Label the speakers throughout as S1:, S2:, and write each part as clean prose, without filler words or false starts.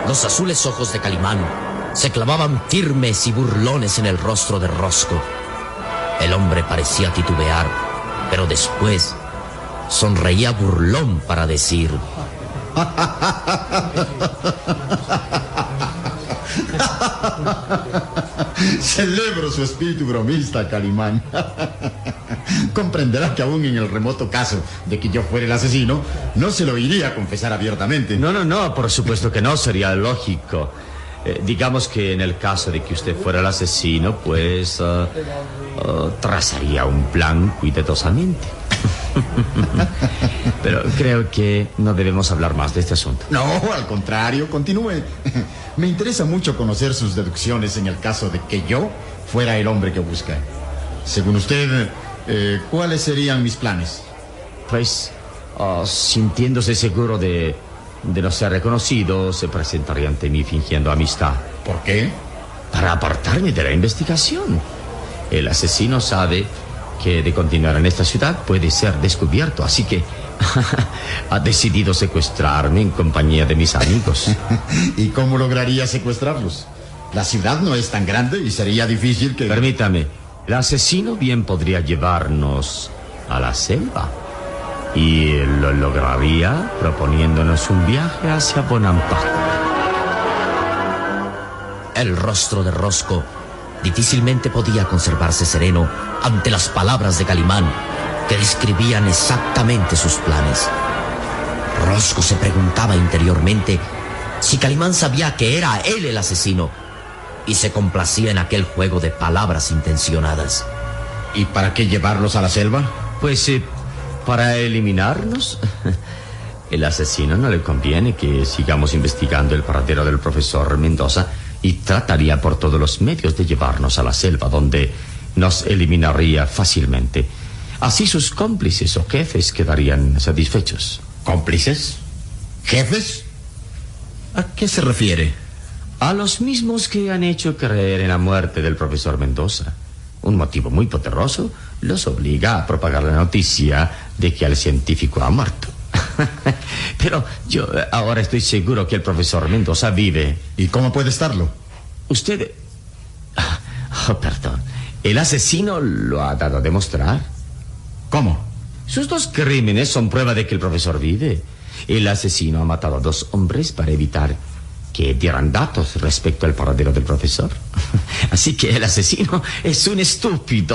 S1: Los azules ojos de Calimán se clavaban firmes y burlones en el rostro de Rosco. El hombre parecía titubear, pero después sonreía burlón para decir:
S2: Celebro su espíritu bromista, Calimán. Comprenderá que aún en el remoto caso de que yo fuera el asesino, no se lo iría a confesar abiertamente.
S3: No, por supuesto que no, sería lógico. Digamos que en el caso de que usted fuera el asesino, pues trazaría un plan cuidadosamente. Pero creo que no debemos hablar más de este asunto.
S2: No, al contrario, continúe. Me interesa mucho conocer sus deducciones en el caso de que yo fuera el hombre que busca. Según usted, ¿cuáles serían mis planes?
S3: Pues, sintiéndose seguro de no ser reconocido, se presentaría ante mí fingiendo amistad.
S2: ¿Por qué?
S3: Para apartarme de la investigación. El asesino sabe que de continuar en esta ciudad puede ser descubierto, así que ha decidido secuestrarme en compañía de mis amigos.
S2: ¿Y cómo lograría secuestrarlos? La ciudad no es tan grande y sería difícil que...
S3: Permítame, el asesino bien podría llevarnos a la selva. Y lo lograría proponiéndonos un viaje hacia Bonampak.
S1: El rostro de Rosco difícilmente podía conservarse sereno ante las palabras de Calimán, que describían exactamente sus planes. Rosco se preguntaba interiormente si Calimán sabía que era él el asesino, y se complacía en aquel juego de palabras intencionadas.
S2: ¿Y para qué llevarlos a la selva?
S3: Pues para eliminarnos. El asesino no le conviene que sigamos investigando el paradero del profesor Mendoza, y trataría por todos los medios de llevarnos a la selva, donde nos eliminaría fácilmente. Así sus cómplices o jefes quedarían satisfechos.
S2: ¿Cómplices? ¿Jefes? ¿A qué se refiere?
S3: A los mismos que han hecho creer en la muerte del profesor Mendoza. Un motivo muy poderoso los obliga a propagar la noticia de que el científico ha muerto. Pero yo ahora estoy seguro que el profesor Mendoza vive.
S2: ¿Y cómo puede estarlo?
S3: Usted... perdón. ¿El asesino lo ha dado a demostrar?
S2: ¿Cómo?
S3: Sus dos crímenes son prueba de que el profesor vive. El asesino ha matado a 2 hombres para evitar que dieran datos respecto al paradero del profesor. Así que el asesino es un estúpido.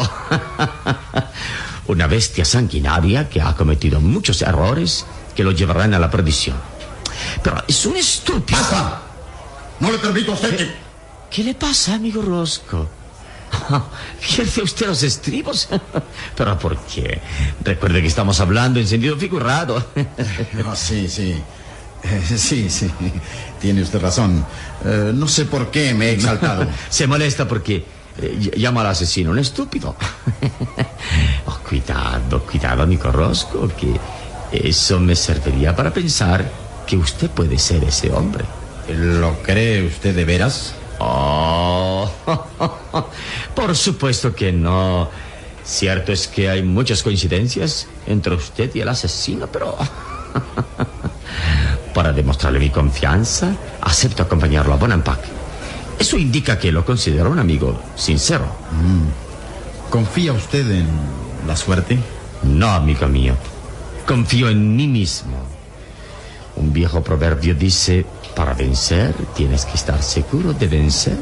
S3: Una bestia sanguinaria que ha cometido muchos errores que lo llevarán a la perdición. Pero es un estúpido.
S2: ¡Basta! No le permito a usted que...
S3: ¿Qué le pasa, amigo Rosco? ¿Pierde usted los estribos? ¿Pero por qué? Recuerde que estamos hablando en sentido figurado.
S2: Sí. Sí. Tiene usted razón. No sé por qué me he exaltado.
S3: Se molesta porque llama al asesino un estúpido. Cuidado, amigo Rosco, que eso me serviría para pensar que usted puede ser ese hombre.
S2: ¿Lo cree usted de veras?
S3: Por supuesto que no. Cierto es que hay muchas coincidencias entre usted y el asesino, pero... Para demostrarle mi confianza, acepto acompañarlo a Bonampak. Eso indica que lo considero un amigo sincero.
S2: ¿Confía usted en la suerte?
S3: No, amigo mío. Confío en mí mismo. Un viejo proverbio dice: para vencer tienes que estar seguro de vencer.